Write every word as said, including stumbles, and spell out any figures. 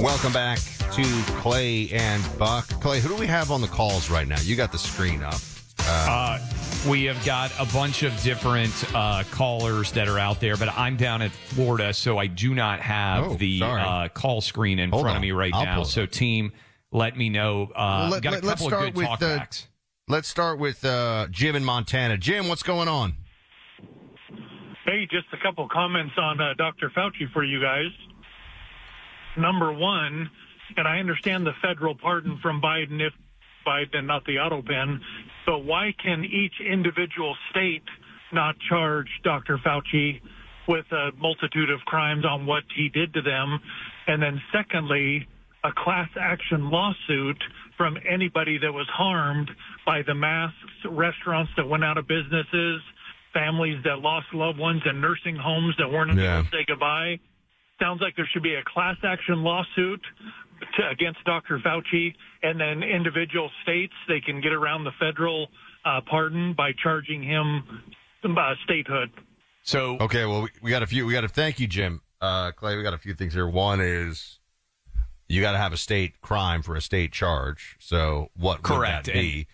Welcome back to Clay and Buck. Clay, who do we have on the calls right now? You got the screen up. Uh, we have got a bunch of different uh, callers that are out there, but I'm down at Florida, so I do not have Oh, the sorry. uh, call screen in Hold front on. of me right I'll now. pull it So, up. team, let me know. Uh, Well, let- got a let- let's couple of start good with, uh, talkbacks. Let's start with uh, Jim in Montana. Jim, what's going on? Hey, just a couple comments on uh, Doctor Fauci for you guys. Number one, and I understand the federal pardon from Biden if Biden, not the auto pen, but why can each individual state not charge Doctor Fauci with a multitude of crimes on what he did to them? And then secondly, a class action lawsuit from anybody that was harmed by the masks, restaurants that went out of businesses, families that lost loved ones, and nursing homes that weren't Yeah. able to say goodbye. Sounds like there should be a class action lawsuit to, against Doctor Fauci, and then individual states, they can get around the federal uh, pardon by charging him uh, statehood. So, Okay, well, we, we got a few. We got to thank you, Jim. Uh, Clay, we got a few things here. One is you got to have a state crime for a state charge. So what correct. would that be?